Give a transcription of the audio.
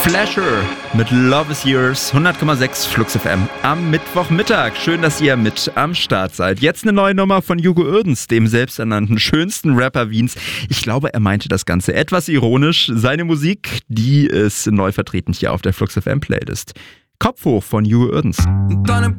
Flasher mit Love is Yours, 100,6 Flux FM am Mittwochmittag. Schön, dass ihr mit am Start seid. Jetzt eine neue Nummer von Hugo Uerdens, dem selbsternannten schönsten Rapper Wiens. Ich glaube, er meinte das Ganze etwas ironisch. Seine Musik, die ist neu vertreten hier auf der Flux FM Playlist. Kopf hoch von Hugo Uerdens.